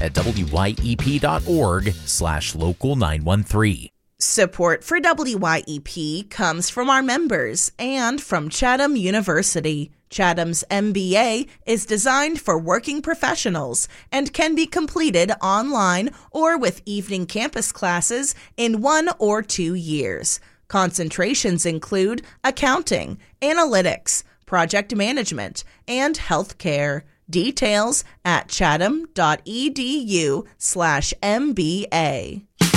at wyep.org/local913. Support for WYEP comes from our members and from Chatham University. Chatham's MBA is designed for working professionals and can be completed online or with evening campus classes in 1 or 2 years. Concentrations include accounting, analytics, project management, and healthcare. Details at chatham.edu/MBA.